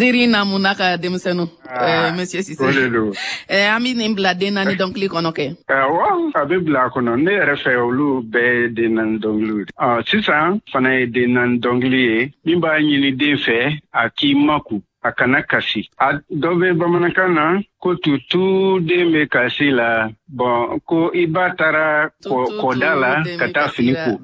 Ziri namuna ka demisenu, Monsieur Cissé. Ami nin bila den naani dɔnkili kɔnɔ kɛ. A bɛ bila kɔnɔ ne yɛrɛ fɛ olu bɛɛ den naani dɔnkiliw de. Sisan fana ye den naani dɔnkili ye min b'a ɲini den fɛ a k'i maku a kana kasi. Dɔ bɛ bamanankan na ko tutu den bɛ kasi la ko i ba taara kɔda la ka taa fini ko.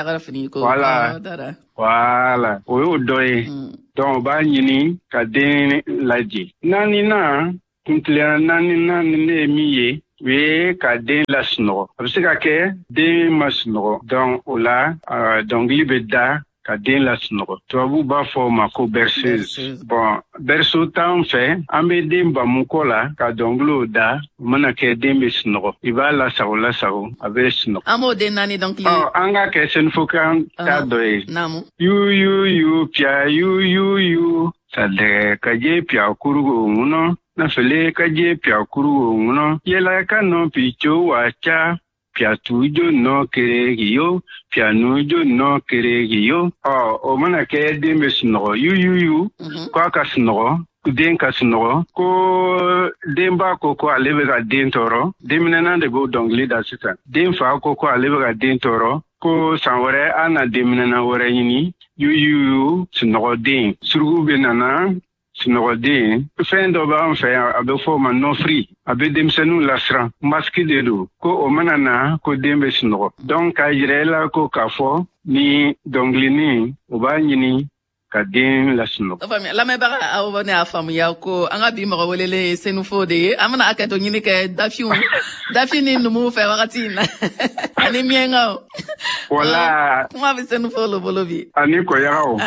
Voilà o y'o dɔ ye. Donc b'a ɲini ka den lajɛ. Naaninan kuntilenna naaninan ne ye min ye o ye ka den lasunɔgɔ. A bɛ se ka kɛ den ma sunɔgɔ. Donc o la dɔnkili bɛ da ka den lasunɔgɔ. Tubabu b'a fɔ o ma ko berceuse. Berceau t'an fɛ an bɛ den bamukɔ la ka dɔnkiliw da o mana kɛ den bɛ sunɔgɔ. I b'a lasago a bɛ sunɔgɔ. An b'o den naani dɔnkili. An ka kɛ sɛnɛfɔkan ta dɔ ye. Naamu. Yu pia yu sadɛ ka je pia kurugo ŋunɔ nafele ka je pia kurugo ŋunɔ yɛlɛ ka nɔ pico wa ca pia tujo nɔ keregiyo pia nujo nɔ keregiyo. O mana kɛ den bɛ sunɔgɔ yu ko a ka sunɔgɔ den ka sunɔgɔ ko denba ko ale bɛ ka den tɔɔrɔ denminɛna de b'o dɔnkili da sisan den fa ko ale bɛ ka den tɔɔrɔ ko san wɛrɛ an na denminɛna wɛrɛ ɲini yu sunɔgɔden surugu bɛ nana sunɔgɔden fɛn dɔ b'an fɛ yan a bɛ fɔ o ma nɔfiri a bɛ denmisɛnninw lasiran masiki de don ko o mana na ko den bɛ sunɔgɔ donc k'a yira i la ko k'a fɔ ni dɔnkilinin o b'a ɲini ka den lasunɔgɔ. Lamɛnbaga aw ne y'a faamuya ko an ka bi mɔgɔ welelen ye senufo de ye an bɛna hakɛto ɲini kɛ dafi ni numu fɛ wagati in na ani miɛnkaw. Wala. Kuma bɛ senufo olu bolo bi. Ani kɔyagaw.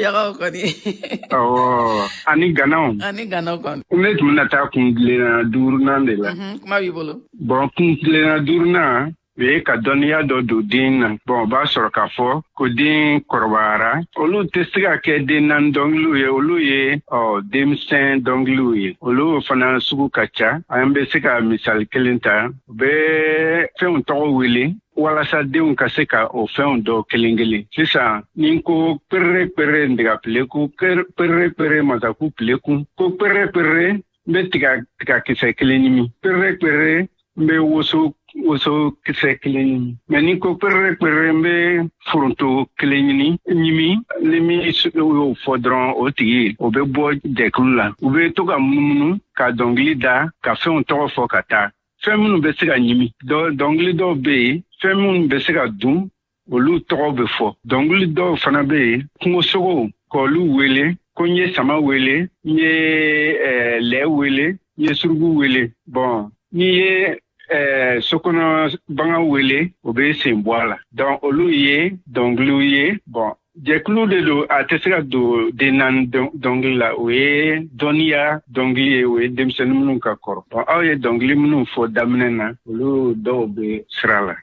Kɔni. Ani ganaw. Kɔni. Ne tun bɛna taa kuntilenna duurunan de la. Kuma b'i bolo. Kuntilenna duurunan u ye ka dɔnniya dɔ don den na. O b'a sɔrɔ k'a fɔ ko den kɔrɔbayara. Olu tɛ se ka kɛ den naani dɔnkiliw ye. Olu ye denmisɛn dɔnkiliw ye. Olu fana sugu ka ca. An bɛ se ka misali kelen ta. U bɛ fɛnw tɔgɔ wele walasa denw ka se ka o fɛnw dɔ kelen kelen. Sisan ni ko perere ndɛgɛpileku perere masaku pileku ko perere n bɛ tiga kisɛ kelen ɲimi perere n bɛ woso kisɛ kelen ɲimi mɛ ni ko perere n bɛ foronto kelen ɲimi ni min y'o fɔ dɔrɔn o tigi o bɛ bɔ jɛkulu la u bɛ to ka munumunu ka dɔnkili da ka fɛnw tɔgɔ fɔ ka taa fɛn minnu bɛ se ka ɲimi dɔnkili dɔw bɛ yen fɛn minnu bɛ se ka dun olu tɔgɔ bɛ fɔ dɔnkili dɔw fana bɛ yen kungosogow k'olu wele ko n ye sama wele n ye lɛ wele n ye surugu wele n'i ye sokɔnɔ bagan wele o bɛ sen bɔ a la donc olu ye dɔnkiliw ye jɛkulu de don a tɛ se ka don den naani dɔnkili la o ye dɔnniya dɔnkili ye o ye denmisɛnnin minnu ka kɔrɔ aw ye dɔnkili minnu fɔ daminɛ na olu dɔw bɛ sira la.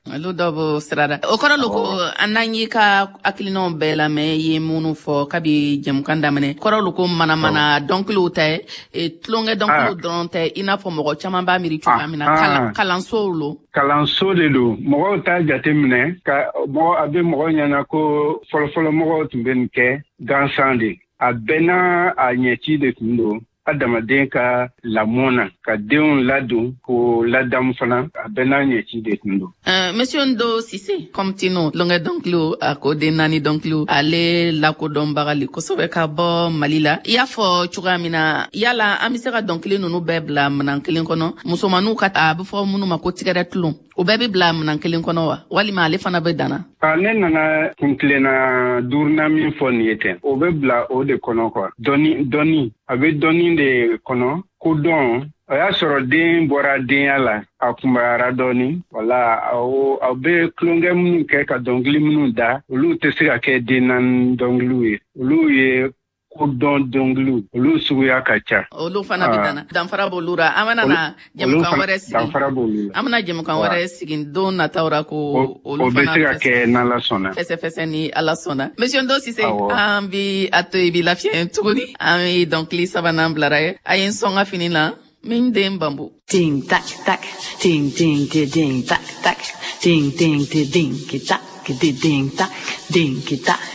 O kɔrɔ lo ko an n'an y'i ka hakilinaw bɛɛ lamɛn ye minnu fɔ kabi jɛmukan daminɛ kɔrɔ lo ko manamana dɔnkiliw tɛ tulonkɛ dɔnkiliw dɔrɔn tɛ i n'a fɔ mɔgɔ caman b'a miiri cogoya min na kalansow lo. Kalanso de don mɔgɔw t'a jate minɛ a bɛ mɔgɔ ɲɛna ko fɔlɔfɔlɔ mɔgɔw tun bɛ nin kɛ gansan de a bɛɛ n'a a ɲɛci de tun don adamaden ka lamɔ na ka denw ladon k'o ladamu fana a bɛɛ n'a ɲɛci de tun don. Monsieur Ndo Cissé comme tino tulonkɛ dɔnkiliw a ko den naani dɔnkiliw ale lakodɔnbagali kosɛbɛ ka bɔ Mali la i y'a fɔ cogoya min na yala an bɛ se ka dɔnkili ninnu bɛɛ bila minɛn kelen kɔnɔ musomaninw ka a bɛ fɔ minnu ma ko tigɛrɛ tulon o bɛɛ bɛ bila minɛn kelen kɔnɔ wa walima ale fana bɛ danna. Ne nana kuntilenna duurunan min fɔ nin ye ten o bɛ bila o de kɔnɔ quoi dɔnni a bɛ dɔnni de kɔnɔ ko dɔn o y'a sɔrɔ den bɔra denya la a kunbayara dɔɔni wala aw bɛ tulonkɛ minnu kɛ ka dɔnkili minnu da olu tɛ se ka kɛ den naani dɔnkiliw ye olu ye ko dɔn dɔnkiliw olu suguya ka ca. Olu fana bɛ danna danfara b'olu la an bɛna jɛmukan wɛrɛ sigi danfara b'olu la an bɛna jɛmukan wɛrɛ sigi don nataw la ko olu fana bɛ se ka kɛ n'Ala sɔnna fɛsɛfɛsɛ ni Ala sɔnna. Monsieur Ndo Cissé an bɛ a to i bɛ lafiya tuguni an bɛ dɔnkili sabanan bilara ye a ye n sɔn ka fini na min den bambu. Ding tac tac ding ding ding tac tac ding ding ding tac ding tac ding tac.